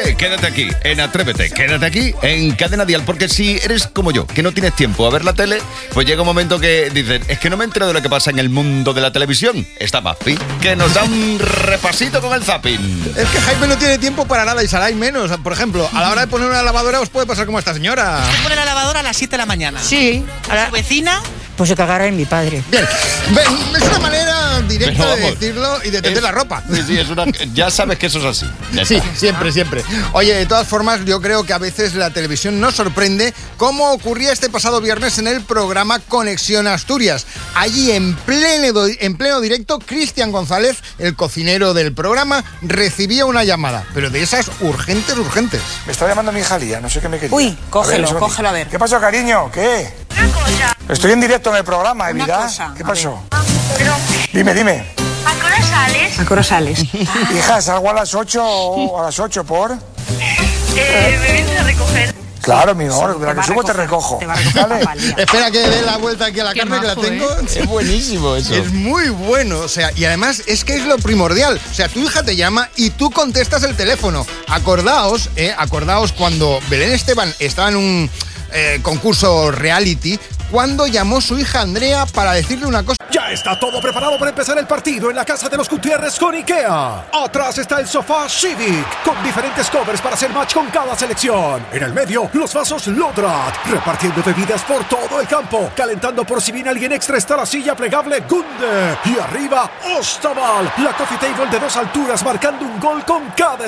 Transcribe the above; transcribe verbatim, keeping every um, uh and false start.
Atrévete, quédate aquí. En Atrévete, quédate aquí en Cadena Dial. Porque si eres como yo, que no tienes tiempo a ver la tele, pues llega un momento que dices, es que no me entero de lo que pasa en el mundo de la televisión. Está Papi, que nos da un repasito con el zapping. Es que Jaime no tiene tiempo para nada y Saray menos. Por ejemplo, a la hora de poner una lavadora os puede pasar como a esta señora. ¿Usted pone la lavadora a las siete de la mañana? Sí. ¿A ¿Su vecina? Pues se cagará en mi padre. Bien, ven, es una manera directa Pero de vamos, decirlo y de tender es- la ropa. Sí, sí, es una, ya sabes que eso es así. Ya Sí, está. siempre, siempre. Oye, de todas formas, yo creo que a veces la televisión nos sorprende, como ocurría este pasado viernes en el programa Conexión Asturias. Allí, en pleno, en pleno directo, Cristian González, el cocinero del programa, recibía una llamada, pero de esas urgentes, urgentes. Me está llamando mi hija Lía, no sé qué me quería. Uy, cógelo, A ver, un segundo. cógelo, a ver. ¿Qué pasó, cariño? ¿Qué? Una cosa, Estoy en directo en el programa, Una ¿verdad? cosa, ¿Qué a pasó? pero Dime, dime. ¿a qué hora sales? ¿A qué hora sales? Hija, ¿salgo a las ocho o a las ocho por? Eh, ¿me vienes a recoger? Claro, mi amor, de te la va que a subo te recoger, recojo. te va a recoger ¿Vale? papá, Lía. Espera que dé la vuelta aquí a la Qué carne, que la majo, tengo. Es buenísimo eso. Es muy bueno, o sea, y además es que es lo primordial. O sea, tu hija te llama y tú contestas el teléfono. Acordaos, eh, acordaos cuando Belén Esteban estaba en un eh, concurso reality, cuando llamó su hija Andrea para decirle una cosa. Ya está todo preparado para empezar el partido en la casa de los Gutiérrez con IKEA. Atrás está el sofá Civic, con diferentes covers para hacer match con cada selección. En el medio, los vasos Lodrat, repartiendo bebidas por todo el campo. Calentando por si viene alguien extra está la silla plegable Gunde. Y arriba, Ostaval, la coffee table de dos alturas marcando un gol con cada